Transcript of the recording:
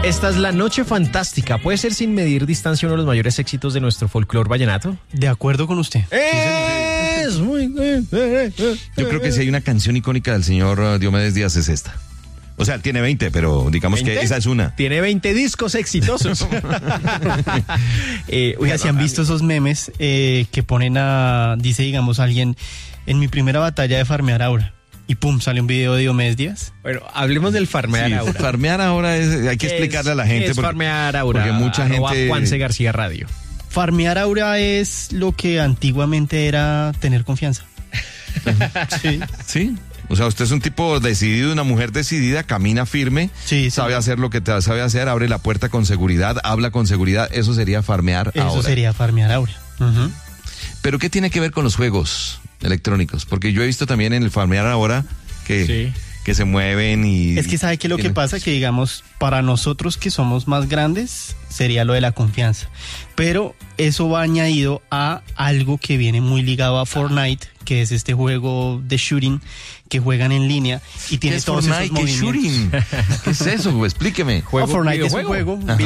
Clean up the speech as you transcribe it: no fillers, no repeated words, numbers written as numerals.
Esta es La Noche Fantástica. ¿Puede ser sin medir distancia uno de los mayores éxitos de nuestro folclore vallenato? De acuerdo con usted. Es muy... Yo creo que si hay una canción icónica del señor Diomedes Díaz es esta. O sea, tiene 20, pero digamos 20. que esa es una. Tiene 20 discos exitosos. Oiga, si han visto esos memes que ponen dice, digamos, alguien, en mi primera batalla de farmear aura. Y pum, sale un video de Diomedes Díaz. Bueno, hablemos del farmear aura. Farmear ahora hay que explicarle a la gente. Es farmear aura. Porque mucha gente... Juanse García Radio. Farmear aura es lo que antiguamente era tener confianza. Sí. Sí. O sea, usted es un tipo decidido, una mujer decidida, camina firme, sí, sabe hacer lo que sabe hacer, abre la puerta con seguridad, habla con seguridad. Eso sería farmear aura. Eso sería farmear aura. Uh-huh. Pero ¿qué tiene que ver con los juegos electrónicos? Porque yo he visto también en el farmear ahora que se mueven y... Es que ¿sabe qué es lo que pasa? Que digamos, para nosotros que somos más grandes, sería lo de la confianza. Pero eso va añadido a algo que viene muy ligado a Fortnite, que es este juego de shooting que juegan en línea y tiene todos esos movimientos. ¿Qué shooting? ¿Qué es eso? Explíqueme. Fortnite es un juego